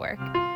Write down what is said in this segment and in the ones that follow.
Network.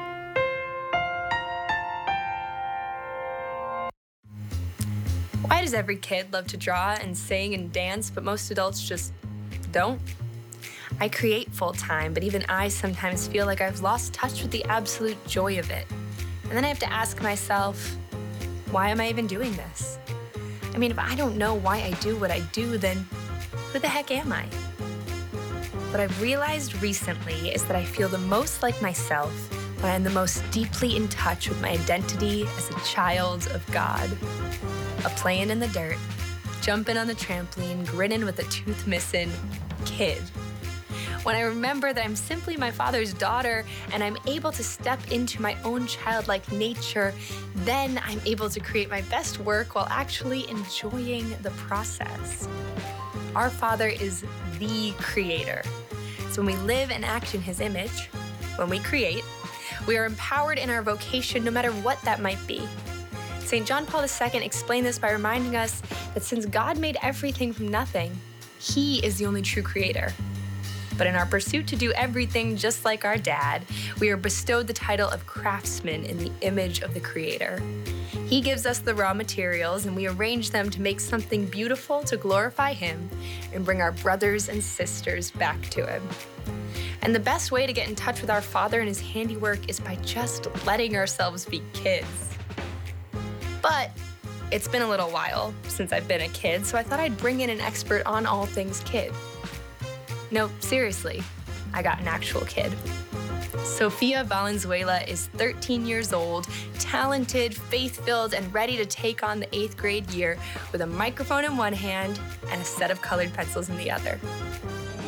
Why does every kid love to draw and sing and dance, but most adults just don't? I create full time, but even I sometimes feel like I've lost touch with the absolute joy of it. And then I have to ask myself, why am I even doing this? I mean, if I don't know why I do what I do, then who the heck am I? What I've realized recently is that I feel the most like myself when I'm the most deeply in touch with my identity as a child of God. A playing in the dirt, jumping on the trampoline, grinning with a tooth missing kid. When I remember that I'm simply my Father's daughter and I'm able to step into my own childlike nature, then I'm able to create my best work while actually enjoying the process. Our Father is the creator. So when we live and act in his image, when we create, we are empowered in our vocation no matter what that might be. St. John Paul II explained this by reminding us that since God made everything from nothing, he is the only true creator. But in our pursuit to do everything just like our dad, we are bestowed the title of craftsman in the image of the Creator. He gives us the raw materials and we arrange them to make something beautiful to glorify him and bring our brothers and sisters back to him. And the best way to get in touch with our Father and his handiwork is by just letting ourselves be kids. But it's been a little while since I've been a kid, so I thought I'd bring in an expert on all things kid. No, seriously, I got an actual kid. Sofia Valenzuela is 13 years old, talented, faith-filled, and ready to take on the 8th grade year with a microphone in one hand and a set of colored pencils in the other.